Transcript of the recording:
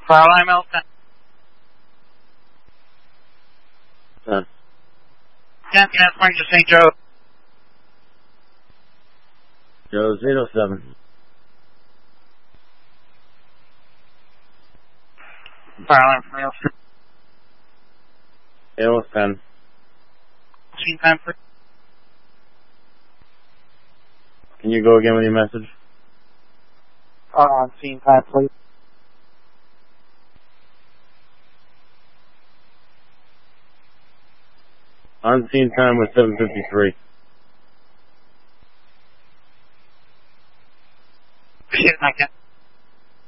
Fire line L 10. 10. 10, Spring to St. Joe. Joe's 807. Fire line from L 3. 810. Machine time, please. Can you go again with your message? On scene time, please. On scene time was 7:53.